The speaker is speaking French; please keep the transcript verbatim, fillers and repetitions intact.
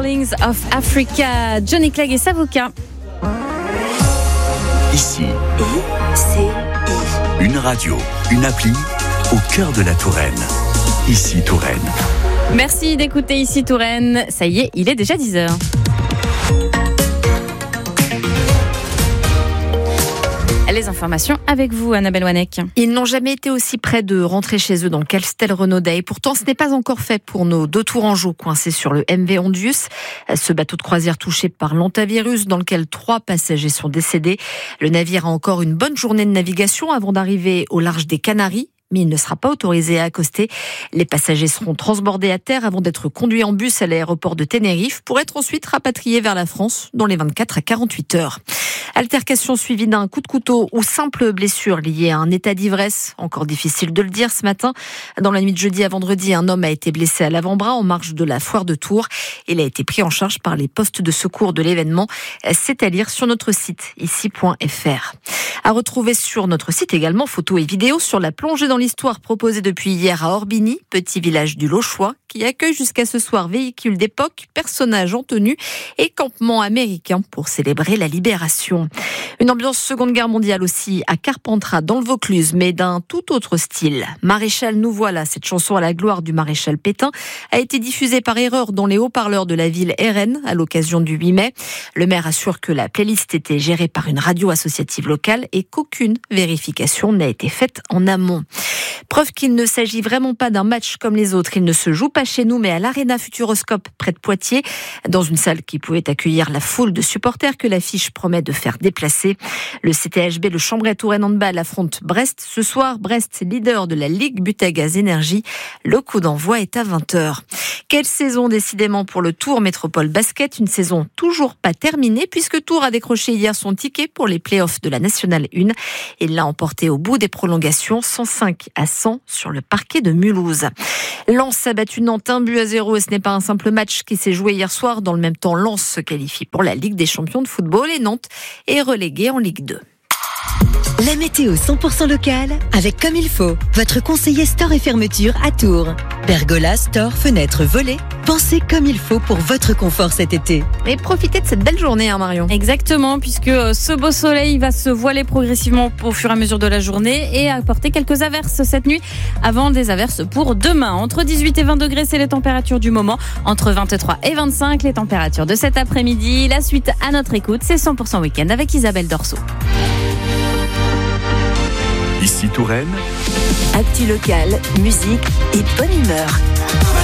Darlings of Africa, Johnny Clegg et Savuka. Ici, une radio, une appli au cœur de la Touraine. Ici Touraine. Merci d'écouter Ici Touraine. Ça y est, il est déjà dix heures. Les informations avec vous, Annabelle Wanek. Ils n'ont jamais été aussi près de rentrer chez eux dans le Castel Renaud Day. Pourtant, ce n'est pas encore fait pour nos deux Tourangeaux coincés sur le M V Ondius. Ce bateau de croisière touché par l'hantavirus dans lequel trois passagers sont décédés. Le navire a encore une bonne journée de navigation avant d'arriver au large des Canaries. Mais il ne sera pas autorisé à accoster. Les passagers seront transbordés à terre avant d'être conduits en bus à l'aéroport de Tenerife pour être ensuite rapatriés vers la France dans les vingt-quatre à quarante-huit heures. Altercation suivie d'un coup de couteau ou simple blessure liée à un état d'ivresse. Encore difficile de le dire ce matin. Dans la nuit de jeudi à vendredi, un homme a été blessé à l'avant-bras en marge de la foire de Tours. Il a été pris en charge par les postes de secours de l'événement. C'est à lire sur notre site ici point f r. À retrouver sur notre site également photos et vidéos sur la plongée dans l'histoire proposée depuis hier à Orbigny, petit village du Lochois, qui accueille jusqu'à ce soir véhicules d'époque, personnages en tenue et campements américains pour célébrer la libération. Une ambiance Seconde Guerre mondiale aussi à Carpentras, dans le Vaucluse, mais d'un tout autre style. Maréchal, nous voilà, cette chanson à la gloire du maréchal Pétain, a été diffusée par erreur dans les haut-parleurs de la ville R N à l'occasion du huit mai. Le maire assure que la playlist était gérée par une radio associative locale et qu'aucune vérification n'a été faite en amont. Preuve qu'il ne s'agit vraiment pas d'un match comme les autres. Il ne se joue pas chez nous, mais à l'Arena Futuroscope, près de Poitiers, dans une salle qui pouvait accueillir la foule de supporters que l'affiche promet de faire déplacer. Le C T H B, le Chambray Touraine Handball, affronte Brest ce soir. Brest, leader de la Ligue Butagaz Énergie. Le coup d'envoi est à vingt heures. Quelle saison décidément pour le Tours Métropole Basket. Une saison toujours pas terminée puisque Tours a décroché hier son ticket pour les playoffs de la Nationale un. Il l'a emporté au bout des prolongations, cent cinq à cent sur le parquet de Mulhouse. Lens a battu Nantes un but à zéro et ce n'est pas un simple match qui s'est joué hier soir. Dans le même temps, Lens se qualifie pour la Ligue des champions de football et Nantes est relégué en Ligue deux. La météo cent pour cent locale avec Comme il faut, votre conseiller store et fermeture à Tours. Pergola, store, fenêtres, volets. Pensez comme il faut pour votre confort cet été. Et profitez de cette belle journée, hein, Marion. Exactement, puisque ce beau soleil va se voiler progressivement au fur et à mesure de la journée et apporter quelques averses cette nuit avant des averses pour demain. Entre dix-huit et vingt degrés, c'est les températures du moment. Entre vingt-trois et vingt-cinq, les températures de cet après-midi. La suite à notre écoute, c'est cent pour cent week-end avec Isabelle Dorso. Ici Touraine. Actu local, musique et bonne humeur.